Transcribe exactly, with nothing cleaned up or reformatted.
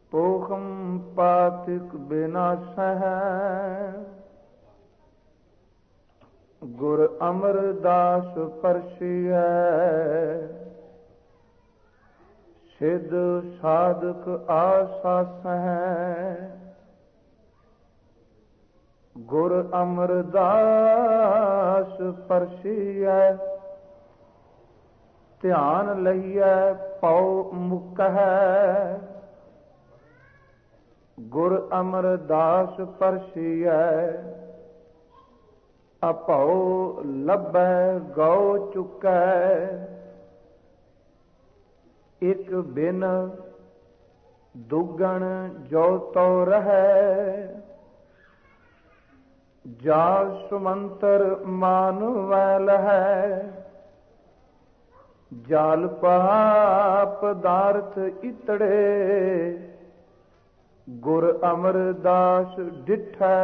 पोखम पातिक बिनाशह गुर अमरदास परसिय सिद्ध साधक आसास है। गुर अमरदास परसिय ध्यान लइए पौ मुक है। गुर अमरदास परसिय अपौ लभै गौ चुकै। इक बिन दुगण जो तो रहै। जा सुमंतर मानवैल है। जाल पहा पदार्थ इतड़े गुर अमरदास डिठै।